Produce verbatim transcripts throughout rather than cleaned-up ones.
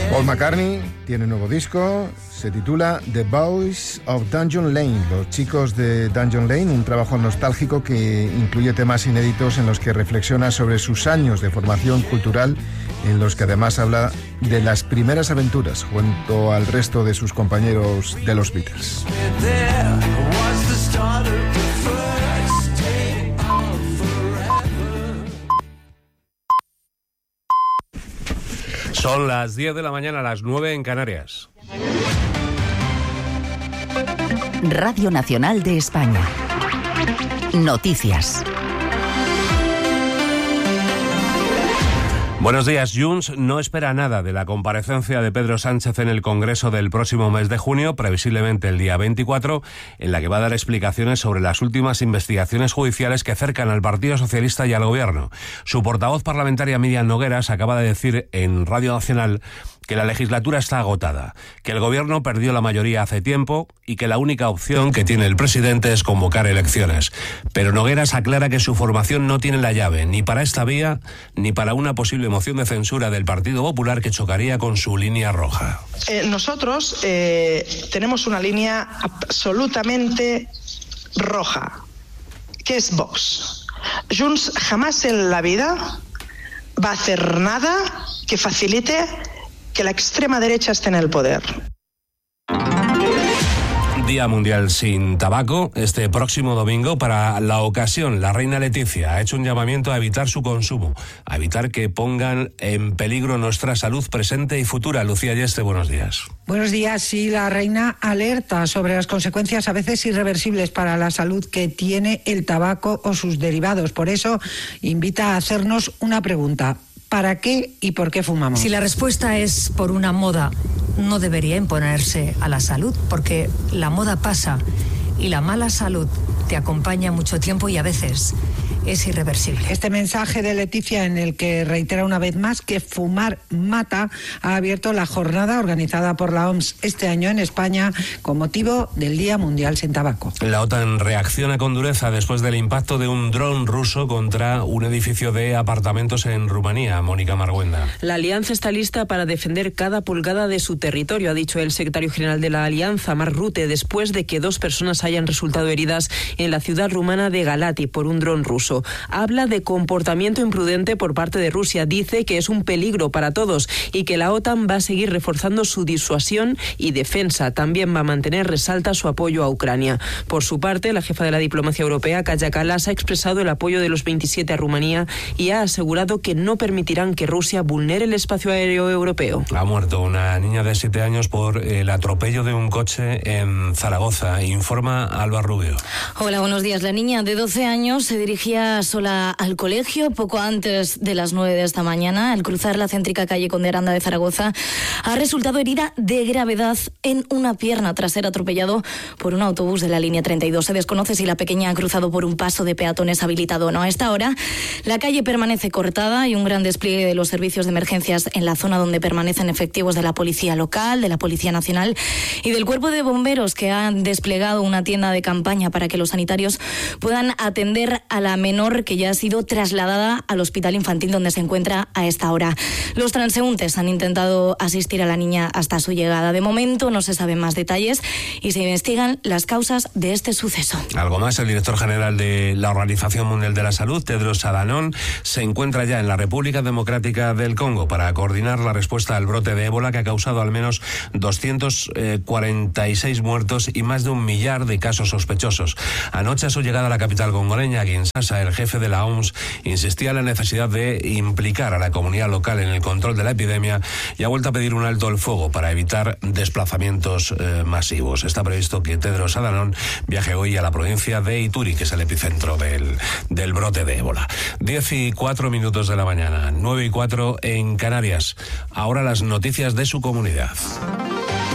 Paul McCartney tiene nuevo disco, se titula The Boys of Dungeon Lane, los chicos de Dungeon Lane, un trabajo nostálgico que incluye temas inéditos en los que reflexiona sobre sus años de formación cultural, en los que además habla de las primeras aventuras junto al resto de sus compañeros de los Beatles. Son las diez de la mañana, a las nueve en Canarias. Radio Nacional de España. Noticias. Buenos días. Junts no espera nada de la comparecencia de Pedro Sánchez en el Congreso del próximo mes de junio, previsiblemente el día veinticuatro, en la que va a dar explicaciones sobre las últimas investigaciones judiciales que cercan al Partido Socialista y al Gobierno. Su portavoz parlamentaria, Míriam Nogueras, acaba de decir en Radio Nacional que la legislatura está agotada, que el Gobierno perdió la mayoría hace tiempo y que la única opción que tiene el presidente es convocar elecciones. Pero Nogueras aclara que su formación no tiene la llave ni para esta vía ni para una posible moción de censura del Partido Popular que chocaría con su línea roja. Eh, nosotros eh, tenemos una línea absolutamente roja, que es Vox. Junts jamás en la vida va a hacer nada que facilite que la extrema derecha esté en el poder. Día Mundial sin Tabaco, este próximo domingo. Para la ocasión, la reina Leticia ha hecho un llamamiento a evitar su consumo, a evitar que pongan en peligro nuestra salud presente y futura. Lucía Yeste, buenos días. Buenos días. Sí, la reina alerta sobre las consecuencias a veces irreversibles para la salud que tiene el tabaco o sus derivados. Por eso, invita a hacernos una pregunta. ¿Para qué y por qué fumamos? Si la respuesta es por una moda, no debería imponerse a la salud, porque la moda pasa y la mala salud te acompaña mucho tiempo y a veces es irreversible. Este mensaje de Leticia, en el que reitera una vez más que fumar mata, ha abierto la jornada organizada por la O M S este año en España con motivo del Día Mundial sin Tabaco. La OTAN reacciona con dureza después del impacto de un dron ruso contra un edificio de apartamentos en Rumanía. Mónica Marguenda. La alianza está lista para defender cada pulgada de su territorio, ha dicho el secretario general de la alianza, Mark Rutte, después de que dos personas hayan resultado heridas en la ciudad rumana de Galati por un dron ruso. Habla de comportamiento imprudente por parte de Rusia. Dice que es un peligro para todos y que la OTAN va a seguir reforzando su disuasión y defensa. También va a mantener, resalta, su apoyo a Ucrania. Por su parte, la jefa de la diplomacia europea, Kaja Kallas, ha expresado el apoyo de los veintisiete a Rumanía y ha asegurado que no permitirán que Rusia vulnere el espacio aéreo europeo. Ha muerto una niña de siete años por el atropello de un coche en Zaragoza. Informa Alba Rubio. Hola, buenos días. La niña de doce años se dirigía sola al colegio poco antes de las nueve de esta mañana. Al cruzar la céntrica calle Conde Aranda de Zaragoza, ha resultado herida de gravedad en una pierna tras ser atropellado por un autobús de la línea treinta y dos. Se desconoce si la pequeña ha cruzado por un paso de peatones habilitado o no. A esta hora, la calle permanece cortada y un gran despliegue de los servicios de emergencias en la zona donde permanecen efectivos de la Policía Local, de la Policía Nacional y del Cuerpo de Bomberos, que han desplegado una tienda de campaña para que los sanitarios puedan atender a la menor que ya ha sido trasladada al hospital infantil donde se encuentra a esta hora. Los transeúntes han intentado asistir a la niña hasta su llegada. De momento no se saben más detalles y se investigan las causas de este suceso. Algo más, el director general de la Organización Mundial de la Salud, Tedros Adhanom, se encuentra ya en la República Democrática del Congo para coordinar la respuesta al brote de ébola que ha causado al menos doscientos cuarenta y seis muertos y más de un millar de casos sospechosos. Anoche, a su llegada a la capital congoleña, Kinshasa, el jefe de la O M S insistía en la necesidad de implicar a la comunidad local en el control de la epidemia y ha vuelto a pedir un alto el fuego para evitar desplazamientos eh, masivos. Está previsto que Tedros Adhanom viaje hoy a la provincia de Ituri, que es el epicentro del, del brote de ébola. Diez y cuatro minutos de la mañana, nueve y cuatro en Canarias. Ahora las noticias de su comunidad.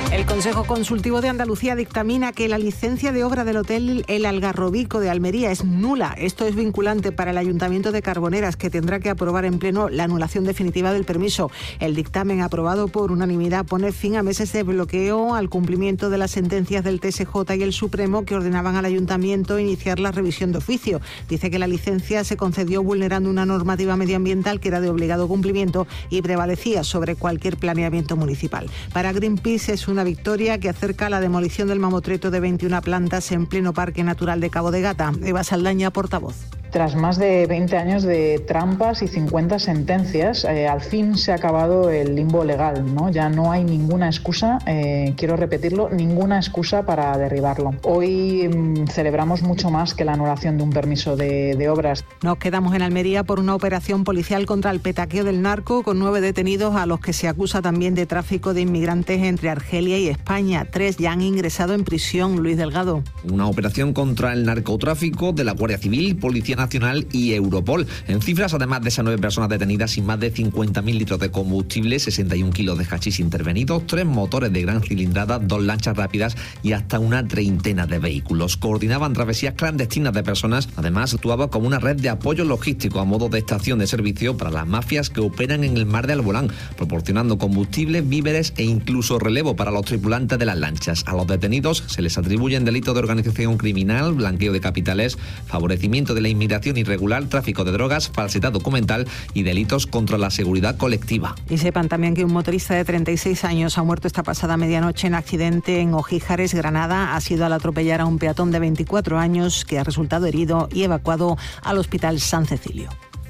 El Consejo Consultivo de Andalucía dictamina que la licencia de obra del Hotel El Algarrobico de Almería es nula. Esto es vinculante para el Ayuntamiento de Carboneras, que tendrá que aprobar en pleno la anulación definitiva del permiso. El dictamen, aprobado por unanimidad, pone fin a meses de bloqueo al cumplimiento de las sentencias del T S J y el Supremo que ordenaban al Ayuntamiento iniciar la revisión de oficio. Dice que la licencia se concedió vulnerando una normativa medioambiental que era de obligado cumplimiento y prevalecía sobre cualquier planeamiento municipal. Para Greenpeace es una victoria que acerca la demolición del mamotreto de veintiuna plantas en pleno Parque Natural de Cabo de Gata. Eva Saldaña, portavoz. Tras más de veinte años de trampas y cincuenta sentencias, eh, al fin se ha acabado el limbo legal, ¿no? Ya no hay ninguna excusa, eh, quiero repetirlo, ninguna excusa para derribarlo. Hoy mmm, celebramos mucho más que la anulación de un permiso de, de obras. Nos quedamos en Almería por una operación policial contra el petaqueo del narco, con nueve detenidos a los que se acusa también de tráfico de inmigrantes entre Argelia y España. Tres ya han ingresado en prisión. Luis Delgado. Una operación contra el narcotráfico de la Guardia Civil, Policía Nacional y Europol. En cifras, además de esas nueve personas detenidas y más de cincuenta mil litros de combustible, sesenta y un kilos de hachís intervenidos, tres motores de gran cilindrada, dos lanchas rápidas y hasta una treintena de vehículos. Coordinaban travesías clandestinas de personas. Además, actuaba como una red de apoyo logístico a modo de estación de servicio para las mafias que operan en el mar de Alborán, proporcionando combustible, víveres e incluso relevo para los tripulantes de las lanchas. A los detenidos se les atribuyen delitos de organización criminal, blanqueo de capitales, favorecimiento de la inmigración irregular, tráfico de drogas, falsedad documental y delitos contra la seguridad colectiva. Y sepan también que un motorista de treinta y seis años ha muerto esta pasada medianoche en accidente en Ojíjares, Granada. Ha sido al atropellar a un peatón de veinticuatro años que ha resultado herido y evacuado al Hospital San Cecilio.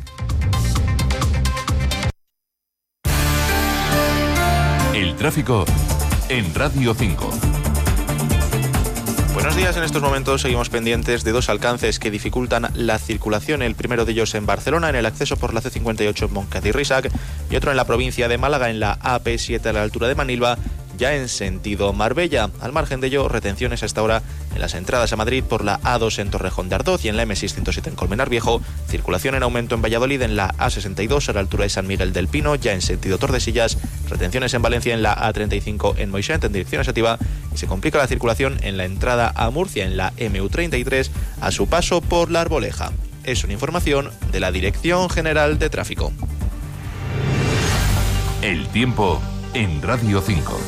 El tráfico en Radio cinco. Buenos días, en estos momentos seguimos pendientes de dos alcances que dificultan la circulación. El primero de ellos en Barcelona, en el acceso por la C cincuenta y ocho en Montcada y Reixac, y otro en la provincia de Málaga, en la A P siete a la altura de Manilva, ya en sentido Marbella. Al margen de ello, retenciones hasta ahora en las entradas a Madrid por la A dos en Torrejón de Ardoz y en la M seiscientos siete en Colmenar Viejo. Circulación en aumento en Valladolid en la A sesenta y dos a la altura de San Miguel del Pino, ya en sentido Tordesillas. Retenciones en Valencia en la A treinta y cinco en Moixent en dirección a Xàtiva. Y se complica la circulación en la entrada a Murcia en la M U treinta y tres a su paso por La Arboleja. Es una información de la Dirección General de Tráfico. El tiempo en Radio cinco.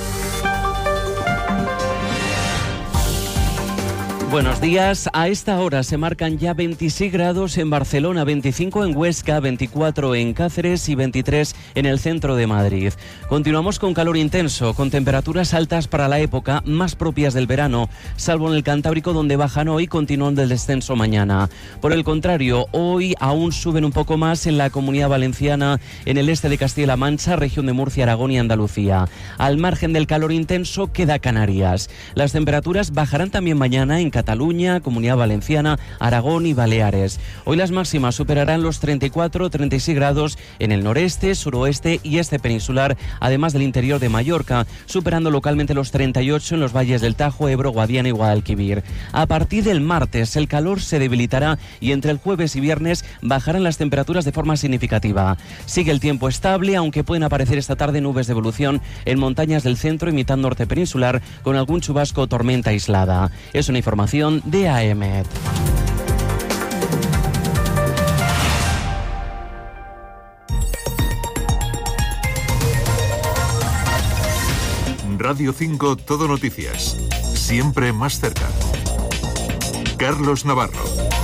Buenos días. A esta hora se marcan ya veintiséis grados en Barcelona, veinticinco en Huesca, veinticuatro en Cáceres y veintitrés en el centro de Madrid. Continuamos con calor intenso, con temperaturas altas para la época, más propias del verano, salvo en el Cantábrico, donde bajan hoy, continuando el descenso mañana. Por el contrario, hoy aún suben un poco más en la Comunidad Valenciana, en el este de Castilla-La Mancha, región de Murcia, Aragón y Andalucía. Al margen del calor intenso queda Canarias. Las temperaturas bajarán también mañana en Cataluña, Comunidad Valenciana, Aragón y Baleares. Hoy las máximas superarán los treinta y cuatro treinta y seis grados en el noreste, suroeste y este peninsular, además del interior de Mallorca, superando localmente los treinta y ocho en los valles del Tajo, Ebro, Guadiana y Guadalquivir. A partir del martes el calor se debilitará y entre el jueves y viernes bajarán las temperaturas de forma significativa. Sigue el tiempo estable, aunque pueden aparecer esta tarde nubes de evolución en montañas del centro y mitad norte peninsular, con algún chubasco o tormenta aislada. Es una información de A E M E T. Radio cinco Todo Noticias. Siempre más cerca. Carlos Navarro.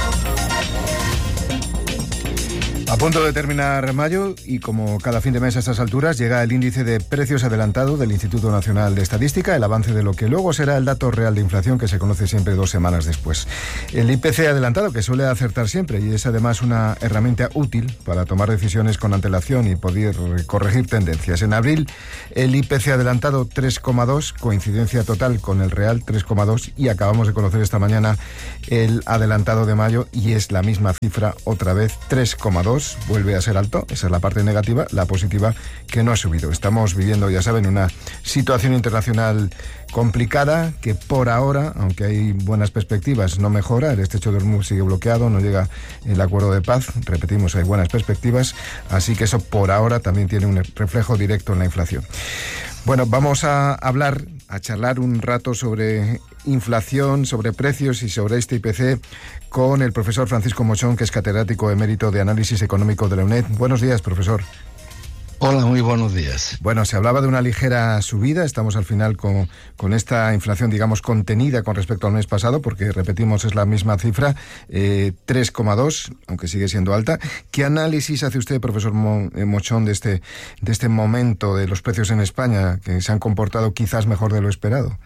A punto de terminar mayo y como cada fin de mes a estas alturas llega el índice de precios adelantado del Instituto Nacional de Estadística, el avance de lo que luego será el dato real de inflación que se conoce siempre dos semanas después. El I P C adelantado, que suele acertar siempre y es además una herramienta útil para tomar decisiones con antelación y poder corregir tendencias. En abril el I P C adelantado tres coma dos, coincidencia total con el real tres coma dos, y acabamos de conocer esta mañana el adelantado de mayo y es la misma cifra otra vez, tres coma dos. Vuelve a ser alto, esa es la parte negativa, la positiva que no ha subido. Estamos viviendo, ya saben, una situación internacional complicada que por ahora, aunque hay buenas perspectivas, no mejora. El estrecho de Hormuz sigue bloqueado, no llega el acuerdo de paz. Repetimos, hay buenas perspectivas, así que eso por ahora también tiene un reflejo directo en la inflación. Bueno, vamos a hablar, a charlar un rato sobre inflación, sobre precios y sobre este I P C con el profesor Francisco Mochón, que es catedrático emérito de Análisis Económico de la UNED. Buenos días, profesor. Hola, muy buenos días. Bueno, se hablaba de una ligera subida, estamos al final con, con esta inflación, digamos, contenida con respecto al mes pasado, porque, repetimos, es la misma cifra, eh, tres coma dos, aunque sigue siendo alta. ¿Qué análisis hace usted, profesor Mo, eh, Mochón, de este, de este momento de los precios en España, que se han comportado quizás mejor de lo esperado?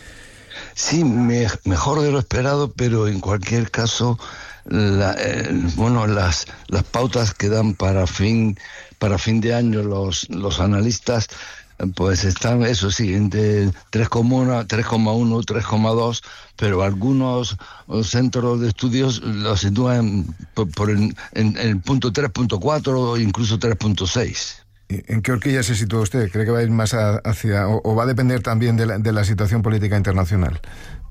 Sí, me, mejor de lo esperado, pero en cualquier caso, la, eh, bueno, las, las pautas que dan para fin... Para fin de año los, los analistas pues están, eso sí, entre tres coma uno, tres coma dos, pero algunos centros de estudios los sitúan por, por el, en, en el punto tres punto cuatro o incluso tres punto seis. ¿En qué horquilla se sitúa usted? ¿Cree que va a ir más a, hacia, o, o va a depender también de la, de la situación política internacional?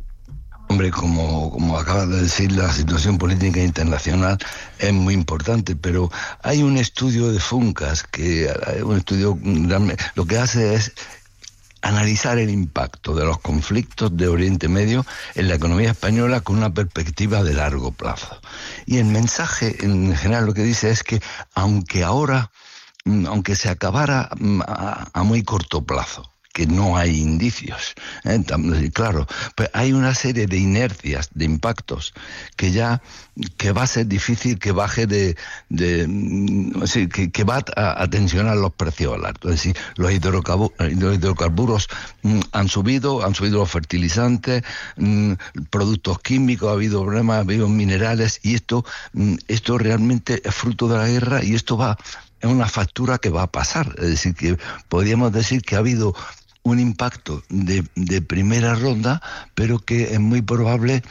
Hombre, como, como acabas de decir, la situación política internacional es muy importante, pero hay un estudio de Funcas, que un estudio lo que hace es analizar el impacto de los conflictos de Oriente Medio en la economía española con una perspectiva de largo plazo. Y el mensaje en general lo que dice es que aunque ahora, aunque se acabara a, a muy corto plazo, que no hay indicios, ¿eh? Claro, pues hay una serie de inercias, de impactos, que ya, que va a ser difícil que baje de, de sí, que, que va a, a tensionar los precios al alto. Es decir, los hidrocarburos, los hidrocarburos mm, han subido, han subido los fertilizantes, mm, productos químicos, ha habido problemas, ha habido minerales, y esto, mm, esto realmente es fruto de la guerra, y esto va, es una factura que va a pasar. Es decir, que podríamos decir que ha habido un impacto de, de primera ronda, pero que es muy probable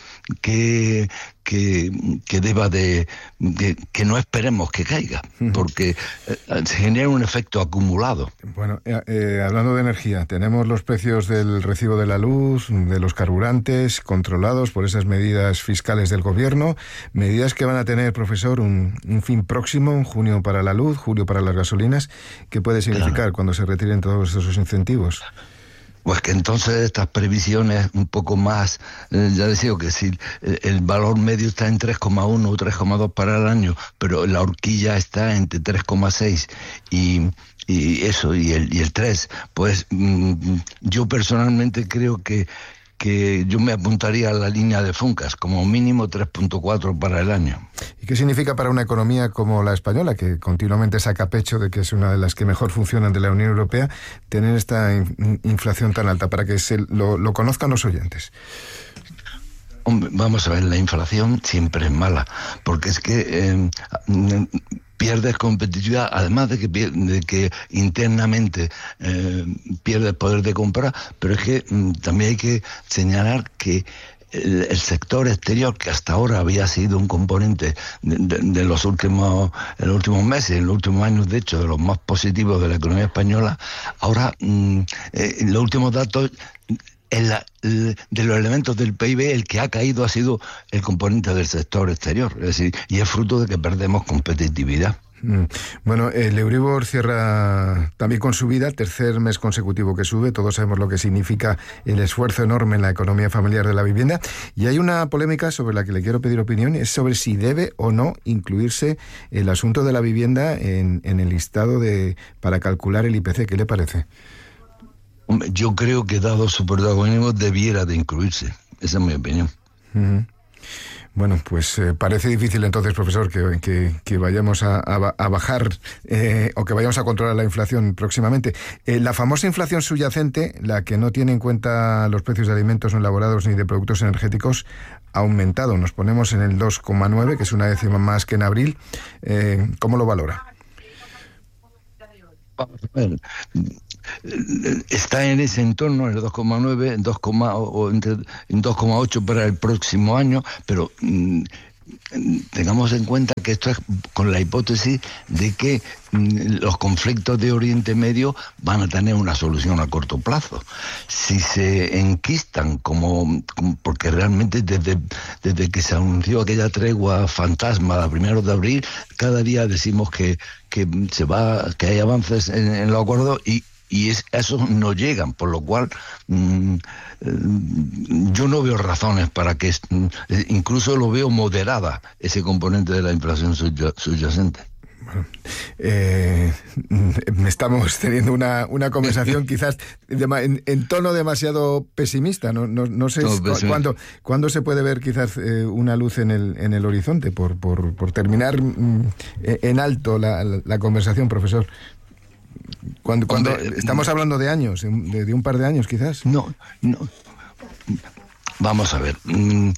que, que, que deba de, de... que no esperemos que caiga, porque eh, se genera un efecto acumulado. Bueno, eh, eh, hablando de energía, tenemos los precios del recibo de la luz, de los carburantes, controlados por esas medidas fiscales del gobierno, medidas que van a tener, profesor, un, un fin próximo, en junio para la luz, julio para las gasolinas. ¿Qué puede significar claro. cuando se retiren todos esos incentivos? Pues que entonces estas previsiones un poco más, eh, ya les digo que si el, el valor medio está en tres coma uno o tres coma dos para el año, pero la horquilla está entre tres coma seis y, y eso, y el, y el tres, pues mm, yo personalmente creo que que yo me apuntaría a la línea de Funcas, como mínimo tres punto cuatro para el año. ¿Y qué significa para una economía como la española, que continuamente saca pecho de que es una de las que mejor funcionan de la Unión Europea, tener esta in- inflación tan alta, para que se lo, lo conozcan los oyentes? Hombre, vamos a ver, la inflación siempre es mala, porque es que eh, pierdes competitividad, además de que, de que internamente eh, pierdes poder de compra, pero es que mm, también hay que señalar que el, el sector exterior, que hasta ahora había sido un componente de, de, de los últimos, en los últimos meses, en los últimos años, de hecho, de los más positivos de la economía española, ahora mm, eh, los últimos datos... El, el, de los elementos del P I B, el que ha caído ha sido el componente del sector exterior, es decir, y es fruto de que perdemos competitividad. Bueno, el Euribor cierra también con subida, tercer mes consecutivo que sube. Todos sabemos lo que significa el esfuerzo enorme en la economía familiar de la vivienda, y hay una polémica sobre la que le quiero pedir opinión, es sobre si debe o no incluirse el asunto de la vivienda en, en el listado de para calcular el I P C. ¿Qué le parece? Yo creo que, dado su protagonismo, debiera de incluirse. Esa es mi opinión. Uh-huh. Bueno, pues eh, parece difícil entonces, profesor, que, que, que vayamos a, a, a bajar eh, o que vayamos a controlar la inflación próximamente. Eh, la famosa inflación subyacente, la que no tiene en cuenta los precios de alimentos no elaborados ni de productos energéticos, ha aumentado. Nos ponemos en el dos coma nueve, que es una décima más que en abril. Eh, ¿Cómo lo valora? Vamos a ver. Está en ese entorno, en el dos coma nueve, en dos coma ocho para el próximo año, pero mmm, tengamos en cuenta que esto es con la hipótesis de que mmm, los conflictos de Oriente Medio van a tener una solución a corto plazo. Si se enquistan, como, como porque realmente desde, desde que se anunció aquella tregua fantasma a primeros de abril, cada día decimos que, que se va, que hay avances en, en los acuerdos, y y es, esos no llegan, por lo cual mmm, yo no veo razones para que, incluso lo veo moderada ese componente de la inflación subyacente. Bueno, eh, estamos teniendo una, una conversación quizás de, en, en tono demasiado pesimista. No, no, no sé no, cu cuándo, cuándo se puede ver quizás eh, una luz en el, en el horizonte, por, por, por terminar mm, en alto la, la, la conversación, profesor. Cuando, cuando Hombre, estamos hablando de años, de, de un par de años quizás. No, no. Vamos a ver. Mm,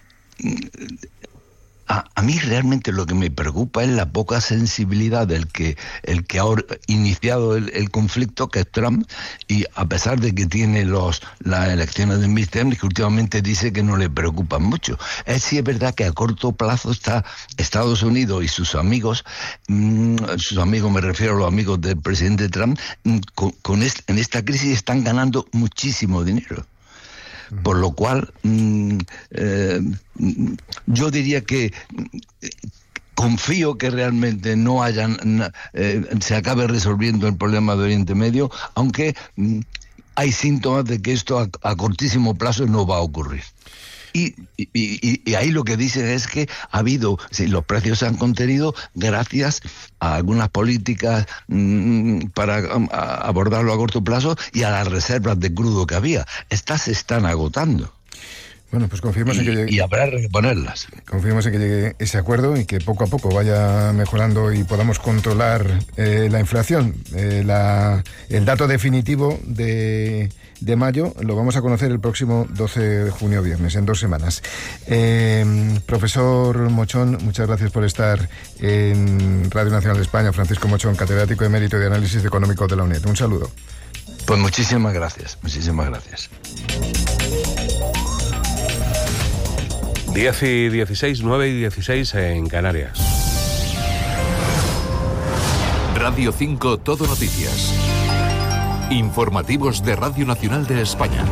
A, a mí realmente lo que me preocupa es la poca sensibilidad del que el que ha iniciado el, el conflicto, que es Trump, y a pesar de que tiene los las elecciones de midterm, que últimamente dice que no le preocupan mucho. Es sí es verdad que a corto plazo está Estados Unidos y sus amigos, mmm, sus amigos me refiero a los amigos del presidente Trump, mmm, con, con est, en esta crisis están ganando muchísimo dinero. Por lo cual, mmm, eh, yo diría que eh, confío que realmente no hayan, eh, se acabe resolviendo el problema de Oriente Medio, aunque mmm, hay síntomas de que esto a, a cortísimo plazo no va a ocurrir. Y, y, y, y ahí lo que dicen es que ha habido, sí, los precios se han contenido gracias a algunas políticas mmm, para a, abordarlo a corto plazo y a las reservas de crudo que había. Estas se están agotando. Bueno, pues confiemos en que llegue, y habrá que reponerlas. Confiemos en que llegue ese acuerdo y que poco a poco vaya mejorando y podamos controlar eh, la inflación. Eh, la, el dato definitivo de, de mayo lo vamos a conocer el próximo doce de junio, viernes, en dos semanas. Eh, profesor Mochón, muchas gracias por estar en Radio Nacional de España. Francisco Mochón, catedrático emérito de Análisis Económico de la UNED. Un saludo. Pues muchísimas gracias, muchísimas gracias. diez y dieciséis, nueve y dieciséis en Canarias. Radio cinco Todo Noticias. Informativos de Radio Nacional de España.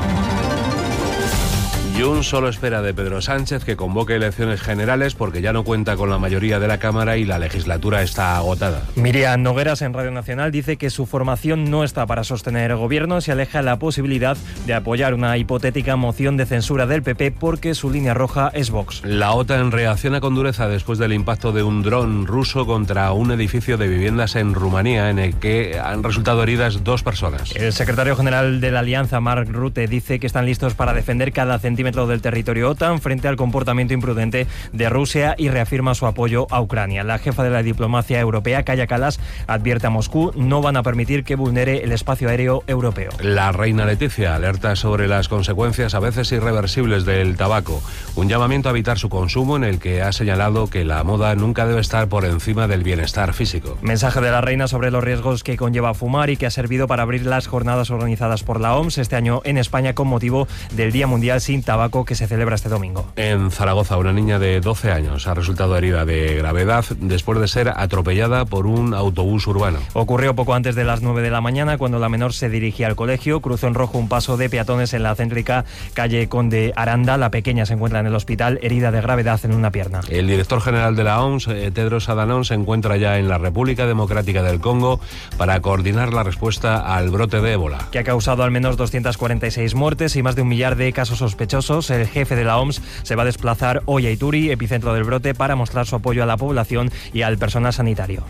Junts solo espera de Pedro Sánchez que convoque elecciones generales porque ya no cuenta con la mayoría de la Cámara y la legislatura está agotada. Miriam Nogueras en Radio Nacional dice que su formación no está para sostener el gobierno y se aleja la posibilidad de apoyar una hipotética moción de censura del P P porque su línea roja es Vox. La OTAN reacciona con dureza después del impacto de un dron ruso contra un edificio de viviendas en Rumanía en el que han resultado heridas dos personas. El secretario general de la Alianza, Mark Rutte, dice que están listos para defender cada centímetro del territorio OTAN frente al comportamiento imprudente de Rusia y reafirma su apoyo a Ucrania. La jefa de la diplomacia europea, Kaja Kallas, advierte a Moscú no van a permitir que vulnere el espacio aéreo europeo. La reina Leticia alerta sobre las consecuencias a veces irreversibles del tabaco. Un llamamiento a evitar su consumo en el que ha señalado que la moda nunca debe estar por encima del bienestar físico. Mensaje de la reina sobre los riesgos que conlleva fumar y que ha servido para abrir las jornadas organizadas por la O M S este año en España con motivo del Día Mundial sin Tabaco que se celebra este domingo. En Zaragoza, una niña de doce años ha resultado herida de gravedad después de ser atropellada por un autobús urbano. Ocurrió poco antes de las nueve de la mañana cuando la menor se dirigía al colegio, cruzó en rojo un paso de peatones en la céntrica calle Conde Aranda. La pequeña se encuentra en el hospital herida de gravedad en una pierna. El director general de la O M S, Tedros Adhanom, se encuentra ya en la República Democrática del Congo para coordinar la respuesta al brote de ébola, que ha causado al menos doscientas cuarenta y seis muertes y más de un millar de casos sospechosos. El jefe de la O M S se va a desplazar hoy a Ituri, epicentro del brote, para mostrar su apoyo a la población y al personal sanitario.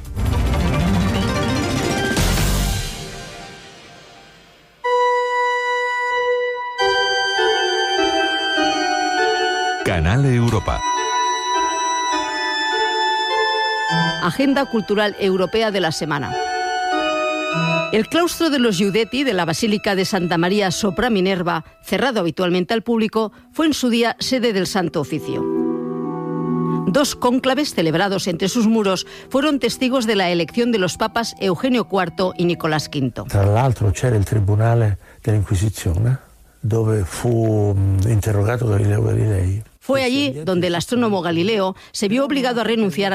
Canal Europa. Agenda Cultural Europea de la semana. El claustro de los Giudetti de la Basílica de Santa María sopra Minerva, cerrado habitualmente al público, fue en su día sede del Santo Oficio. Dos cónclaves celebrados entre sus muros fueron testigos de la elección de los papas Eugenio cuarto y Nicolás quinto. Tra l'altro c'era il Tribunale dell'Inquisizione, dove fu interrogato Galileo Galilei. Fue allí donde el astrónomo Galileo se vio obligado a renunciar